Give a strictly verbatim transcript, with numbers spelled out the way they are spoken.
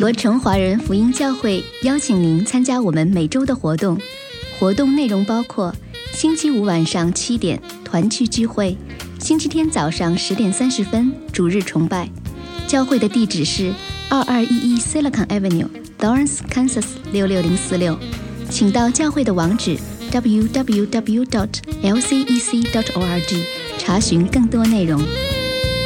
合成华人福音教会邀请您参加我们每周的活动。活动内容包括星期五晚上七点团契聚会，星期天早上十点三十分主日崇拜。教会的地址是二二一一 Silicon Avenue，Lawrence, Kansas 六六零四六。请到教会的网址 double u double u double u dot l c e c dot org 查询更多内容。